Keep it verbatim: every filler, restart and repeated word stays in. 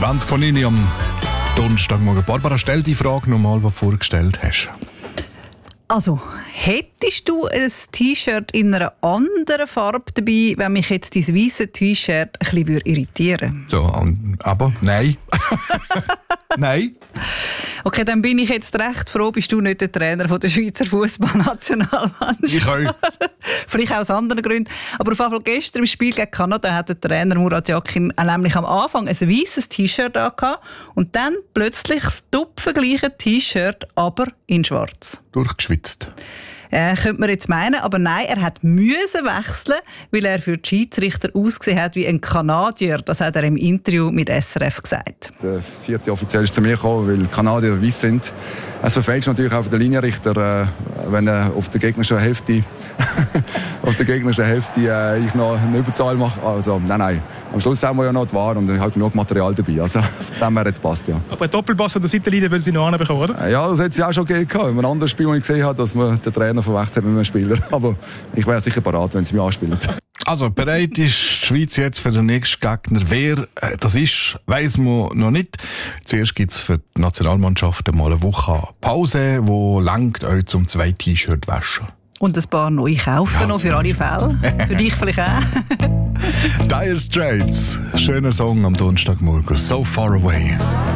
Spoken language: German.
zwanzig von neun am Donnerstagmorgen. Barbara, stell die Frage nochmal, die du vorgestellt hast. Also, hättest du ein T-Shirt in einer anderen Farbe dabei, wenn mich jetzt dein weißes T-Shirt ein bisschen irritieren würde? So, aber nein. Nein. Okay, dann bin ich jetzt recht froh, bist du nicht der Trainer von der Schweizer Fußballnationalmannschaft. Ich auch. Vielleicht auch aus anderen Gründen. Aber auf jeden Fall gestern im Spiel gegen Kanada hat der Trainer Murat Yakin nämlich am Anfang ein weißes T-Shirt angehabt und dann plötzlich das tupfengleiche T-Shirt, aber in schwarz. Durchgeschwitzt. Äh, könnte man jetzt meinen, aber nein, er hat müssen wechseln, weil er für die Schiedsrichter ausgesehen hat wie ein Kanadier. Das hat er im Interview mit S R F gesagt. Der vierte Offiziell ist zu mir gekommen, weil die Kanadier weiss sind. Es verfälscht natürlich auch für den Linienrichter, äh, wenn er auf der gegnerischen Hälfte, auf der gegnerischen Hälfte äh, ich noch eine Überzahl mache. Also nein, nein. Am Schluss haben wir ja noch die Ware und ich habe genug Material dabei. Also dann wäre jetzt passt, ja. Aber ein Doppelpass an der Seitenlinie würden Sie noch anbekommen, oder? Ja, das hätte es ja auch schon gegeben. In einem anderen Spiel, wo ich gesehen habe, dass man den Trainer verwechselt hat mit einem Spieler. Aber ich wäre sicher parat, wenn sie mich anspielen. Also, bereit ist die Schweiz jetzt für den nächsten Gegner. Wer das ist, weiss man noch nicht. Zuerst gibt es für die Nationalmannschaft mal eine Woche Pause, wo langt euch zum zwei T-Shirt waschen. Und ein paar neue kaufen ja, noch für alle Fälle. Für dich vielleicht auch. Dire Straits. Schöner Song am Donnerstagmorgen. So Far Away.